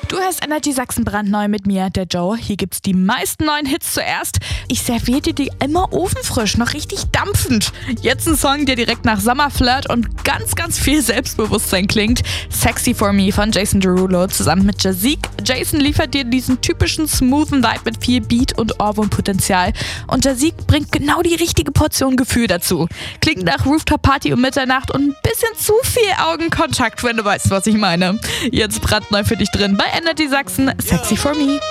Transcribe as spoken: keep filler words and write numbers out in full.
Du hörst Energy Sachsen brandneu mit mir, der Joe. Hier gibt's die meisten neuen Hits zuerst. Ich serviere dir die immer ofenfrisch, noch richtig dampfend. Jetzt ein Song, der direkt nach Sommerflirt und ganz, ganz viel Selbstbewusstsein klingt. Sexy for Me von Jason Derulo zusammen mit Jazik. Jason liefert dir diesen typischen smoothen Vibe mit viel Beat und Ohrwurmpotenzial. Und Jazik bringt genau die richtige Portion Gefühl dazu. Klingt nach Rooftop-Party um Mitternacht und ein bisschen zu viel Augenkontakt, wenn du weißt, was ich meine. Jetzt brandneu für dich drin bei Energy Sachsen, Sexy for Me.